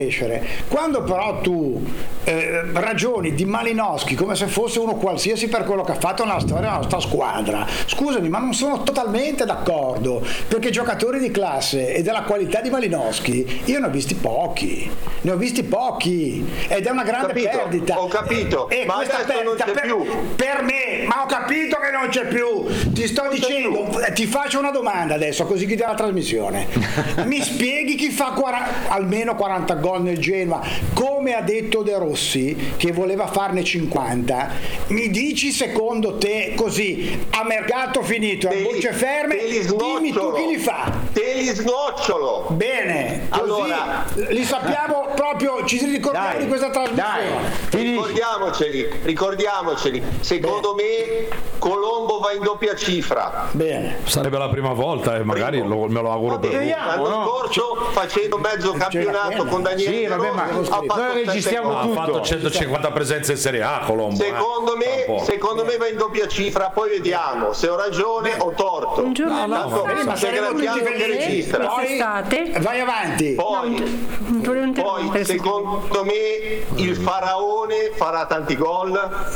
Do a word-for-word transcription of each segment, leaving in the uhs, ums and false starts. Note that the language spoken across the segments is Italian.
Quando però tu eh, ragioni di Malinowski come se fosse uno qualsiasi per quello che ha fatto nella storia della nostra squadra, scusami, ma non sono totalmente d'accordo, perché giocatori di classe e della qualità di Malinowski io ne ho visti pochi, ne ho visti pochi ed è una grande capito, perdita. Ho capito, e, e ma questa adesso non c'è per, più. Per me, ma ho capito che non c'è più. Ti sto non dicendo, ti faccio una domanda adesso, così chiude la trasmissione. Mi spieghi chi fa quaranta, almeno quaranta gol nel Genoa, come ha detto De Rossi che voleva farne cinquanta? Mi dici secondo te così a mercato finito, a bocce ferme, dimmi tu chi li fa? Te li snocciolo. Bene, così allora li sappiamo proprio, ci ricordiamo dai, di questa trasmissione. Dai, ricordiamoceli, ricordiamoceli. Secondo Bene. me Colombo va in doppia cifra. Bene. Sarebbe la prima volta e magari lo, me lo auguro per lui. L'anno no? scorso facendo mezzo campionato con Daniele sì, vabbè, ma noi registriamo ha fatto centocinquanta presenze in Serie A Colombo. Secondo eh. me, secondo me va in doppia cifra, poi vediamo se ho ragione o torto. Un giorno no, no, no, ma c'è Graziano che registra. Poi, vai avanti. Poi, no, poi secondo me il Faraone farà tanti gol.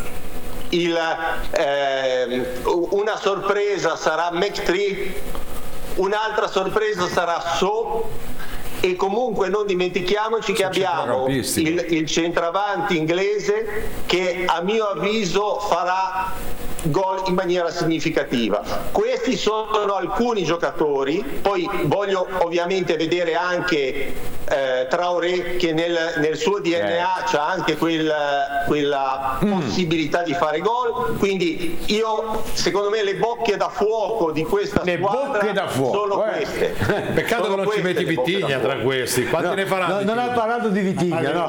Il, eh, una sorpresa sarà McTree, un'altra sorpresa sarà So. E comunque non dimentichiamoci che abbiamo il, il centravanti inglese che a mio avviso farà gol in maniera significativa. Questi sono alcuni giocatori, poi voglio ovviamente vedere anche eh, Traoré che nel, nel suo D N A c'ha anche quel, quella mm. possibilità di fare gol, quindi io secondo me le bocche da fuoco di questa le squadra bocche da fuoco, sono eh. queste. Peccato sono che non ci metti Vitigna tra questi. Quanti no, ne farà? No, non ha parlato di Vitigna, no.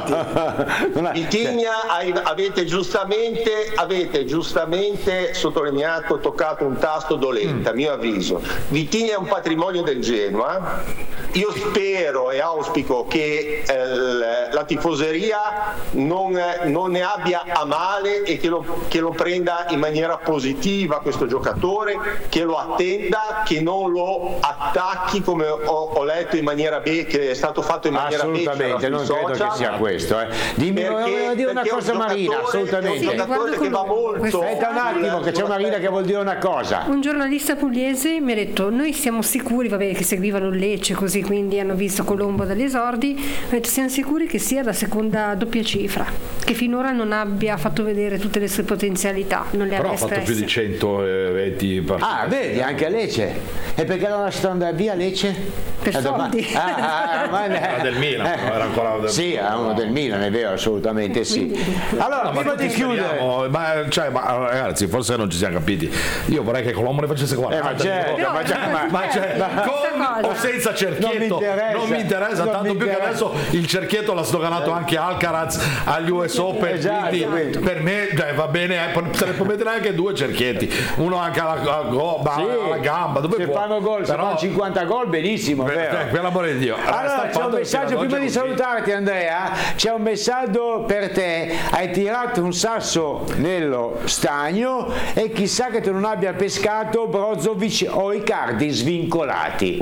no. Vitigna avete giustamente avete giustamente sottolineato, toccato un tasto dolente, mm. a mio avviso. Vitigna è un patrimonio del Genoa. Io spero e auspico che eh, la tifoseria non, non ne abbia a male e che lo, che lo prenda in maniera positiva questo giocatore, che lo attenda, che non lo attacchi come ho, ho letto in maniera B, che è stato fatto in maniera assolutamente, non credo social. che sia questo. Eh. Dimmi, volevo dire una cosa Marina, assolutamente. È un giocatore che va molto. Aspetta un attimo che c'è Marina che vuol dire una cosa. Un giornalista pugliese mi ha detto: noi siamo sicuri, vabbè, che seguivano il Lecce così, quindi hanno visto Colombo dagli esordi, ha detto siamo sicuri che sia la seconda doppia cifra, che finora non abbia fatto vedere tutte le sue potenzialità, non le però abbia ha fatto più di centoventi partite. Ah, vedi, anche a Lecce. E perché l'hanno lasciato andare via a Lecce? Per soldi. Ah, ah, ah, ma era del Milan, eh. era ancora del... Sì, era uno del Milan, è vero, assolutamente sì. Allora, no, prima di chiudere, ma, cioè, ma ragazzi, forse non ci siamo capiti. Io vorrei che Colombo ne facesse quaranta. Eh, ma certo, no, ma, già, ma, ma cioè, ma, con o senza cerchietto, non mi interessa, non mi interessa non tanto mi più interessa. che adesso il cerchietto l'ha sdoganato anche Alcaraz agli U S Open, esatto, quindi quindi. per me dai, va bene, eh, se ne può mettere anche due cerchietti, uno anche alla, alla, alla, sì, alla gamba, dove se può. fanno gol, se Però, fanno cinquanta gol, benissimo, per, vero? per l'amore di Dio. Allora c'è un messaggio prima di salutarti, Andrea, c'è un messaggio per te. Hai tirato un sasso nello stagno e chissà che tu non abbia pescato Brozovic o Icardi svincolati.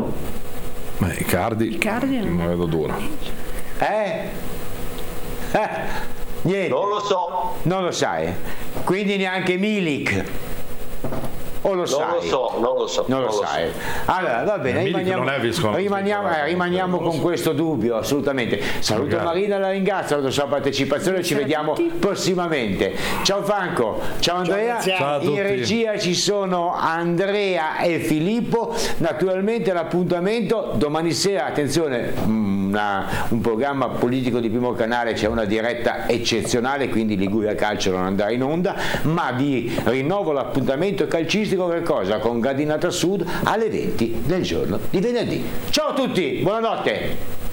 Ma Icardi, Icardi non la vedo dura. Eh? Eh? Niente. Non lo so. Non lo sai. Quindi neanche Milik. O lo non sai? lo so, non lo so. Non lo non sai. Lo so. Allora, va bene, Milik rimaniamo, non è viscono, rimaniamo, eh, rimaniamo con questo dubbio, assolutamente. Saluto Magari. Marina, la ringrazio per la sua partecipazione, ci vediamo prossimamente. Ciao Franco, ciao Andrea, Ciao a tutti. in regia ci sono Andrea e Filippo, naturalmente l'appuntamento domani sera, attenzione, una, un programma politico di Primo Canale, c'è una diretta eccezionale, quindi Liguria Calcio non andrà in onda, ma vi rinnovo l'appuntamento calcistico per cosa? Con Gradinata Sud alle venti del giorno di venerdì. Ciao a tutti, buonanotte!